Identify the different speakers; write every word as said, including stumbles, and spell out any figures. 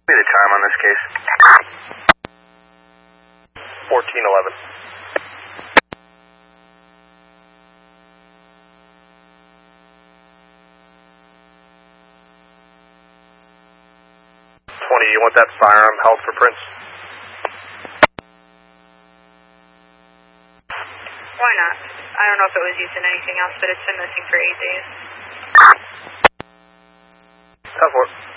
Speaker 1: Be the time on this case.
Speaker 2: fourteen eleven. twenty, you want that firearm held for prints?
Speaker 3: Why not? I don't know if it was used in anything else, but it's been missing for eight days.
Speaker 2: Tough work.